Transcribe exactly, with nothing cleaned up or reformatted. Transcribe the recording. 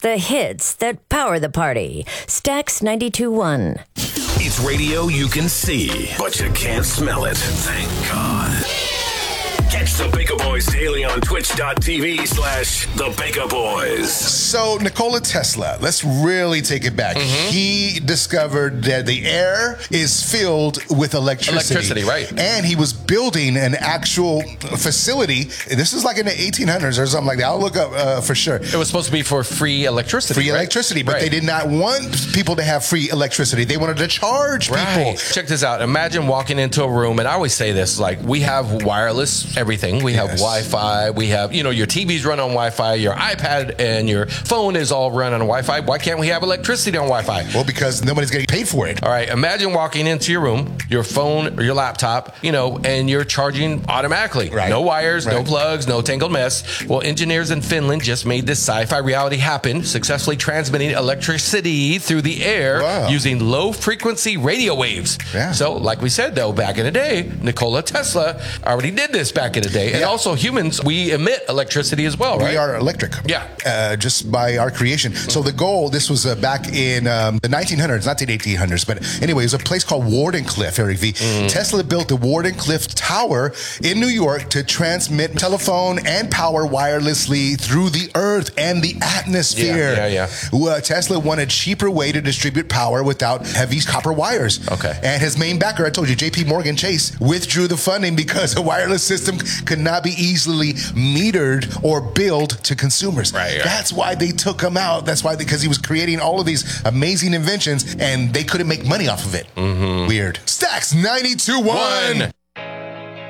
The hits that power the party. Stax ninety-two point one. It's radio you can see, but you can't smell it. Thank God. Catch the Baker Boys daily on twitch.tv slash the Baker Boys. So Nikola Tesla, let's really take it back. Mm-hmm. He discovered that the air is filled with electricity. Electricity, right. And he was building an actual facility. This is like in the eighteen hundreds or something like that. I'll look up uh, for sure. It was supposed to be for free electricity. Free right? electricity, but right. they did not want people to have free electricity. They wanted to charge right. people. Check this out. Imagine walking into a room, and I always say this, like, we have wireless everything. We have yes. Wi-Fi. We have, you know, your T Vs run on Wi-Fi. Your iPad and your phone is all run on Wi-Fi. Why can't we have electricity on Wi-Fi? Well, because nobody's getting paid for it. All right. Imagine walking into your room, your phone or your laptop, you know, and you're charging automatically. Right. No wires, right. no plugs, no tangled mess. Well, engineers in Finland just made this sci-fi reality happen, successfully transmitting electricity through the air wow. using low-frequency radio waves. Yeah. So, like we said, though, back in the day, Nikola Tesla already did this back in the day. And yeah. also humans, we emit electricity as well, right? We are electric. Yeah. Uh, just by our creation. So the goal, this was uh, back in um, the nineteen hundreds, not the eighteen hundreds, but anyway, it was a place called Wardenclyffe, Eric V. Mm. Tesla built the Wardenclyffe Tower in New York to transmit telephone and power wirelessly through the earth and the atmosphere. Yeah, yeah, yeah. Uh, Tesla wanted a cheaper way to distribute power without heavy copper wires. Okay. And his main backer, I told you, J P Morgan Chase, withdrew the funding because a wireless system could not be easily metered or billed to consumers. Right, right. That's why they took him out. That's why, because he was creating all of these amazing inventions and they couldn't make money off of it. Mm-hmm. Weird. Stax ninety-two point one.